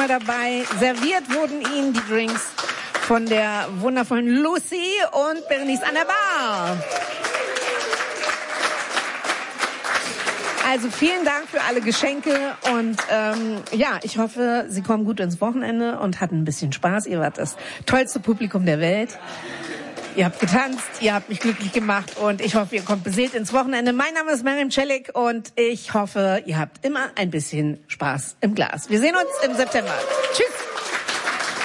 immer dabei. Serviert wurden Ihnen die Drinks von der wundervollen Lucy und Berenice an der Bar. Also vielen Dank für alle Geschenke und ja, ich hoffe, Sie kommen gut ins Wochenende und hatten ein bisschen Spaß. Ihr wart das tollste Publikum der Welt. Ihr habt getanzt, ihr habt mich glücklich gemacht und ich hoffe, ihr kommt beseelt ins Wochenende. Mein Name ist Miriam Celik und ich hoffe, ihr habt immer ein bisschen Spaß im Glas. Wir sehen uns im September. Tschüss!